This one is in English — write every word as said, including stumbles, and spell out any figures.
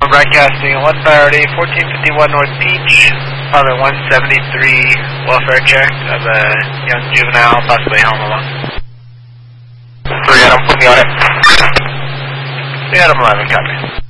broadcasting at one thirty, fourteen fifty-one North Beach, other one seventy-three, welfare check of a young juvenile, possibly home alone. three Adam, put me on it. three Adam eleven, copy.